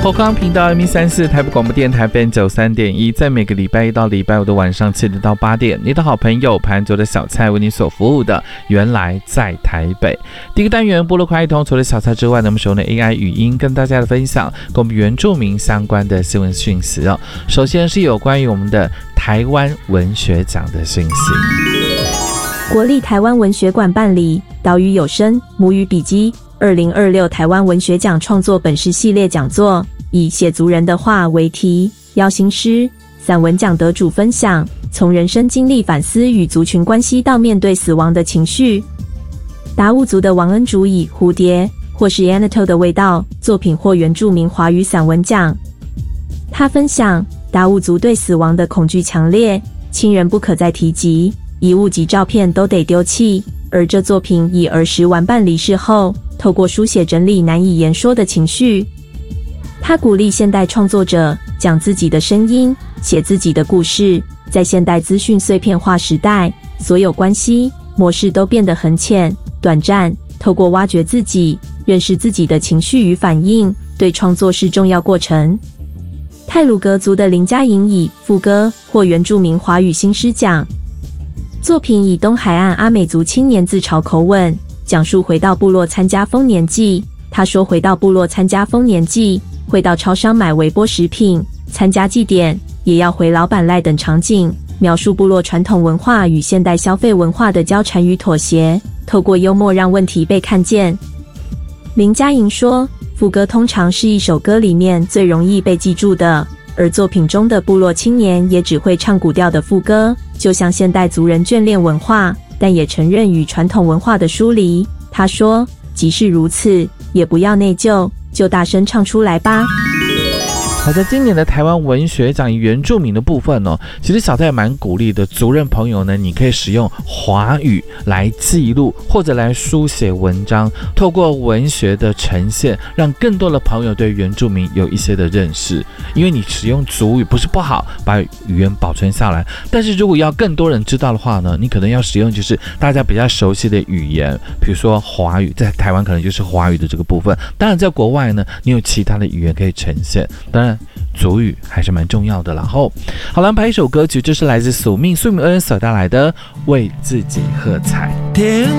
后康频道 M134 台北广播电台 FM93.1，在每个礼拜一到礼拜五的晚上7点到8点，你的好朋友盘桌的小菜为你所服务的，原来在台北。第一个单元部落快一通，除了小菜之外，我们使用的 AI 语音跟大家的分享，跟我们原住民相关的新闻讯息哦。首先是有关于我们的台湾文学奖的讯息。 国立台湾文学馆办理岛屿有声母语笔记2026台湾文学奖创作本事系列讲座，以写族人的话为题，邀新诗、散文奖得主分享从人生经历反思与族群关系到面对死亡的情绪。达悟族的王恩竹以蝴蝶或是 Anato 的味道作品获原住民华语散文奖。他分享达悟族对死亡的恐惧强烈，亲人不可再提及，遗物及照片都得丢弃，而这作品以儿时玩伴离世后，透过书写整理难以言说的情绪。他鼓励现代创作者讲自己的声音，写自己的故事。在现代资讯碎片化时代，所有关系模式都变得很浅、短暂，透过挖掘自己，认识自己的情绪与反应，对创作是重要过程。太鲁阁族的林佳莹以副歌获原住民华语新诗奖。作品以东海岸阿美族青年自嘲口吻，讲述回到部落参加丰年祭。他说回到部落参加丰年祭，会到超商买微波食品，参加祭典，也要回老板赖等场景，描述部落传统文化与现代消费文化的交缠与妥协，透过幽默让问题被看见。林佳莹说，副歌通常是一首歌里面最容易被记住的，而作品中的部落青年也只会唱古调的副歌，就像现代族人眷恋文化，但也承认与传统文化的疏离。他说，即使如此，也不要内疚，就大声唱出来吧。 好，在今年的台湾文学奖原住民的部分哦，其实小蔡也蛮鼓励的，族人朋友呢，你可以使用华语来记录或者来书写文章，透过文学的呈现，让更多的朋友对原住民有一些的认识。因为你使用族语不是不好，把语言保存下来，但是如果要更多人知道的话呢，你可能要使用就是大家比较熟悉的语言，比如说华语，在台湾可能就是华语的这个部分，当然在国外呢，你有其他的语言可以呈现，当然族语还是蛮重要的。然后好了，排一首歌曲，就是来自宿命恩所带来的《为自己喝彩》。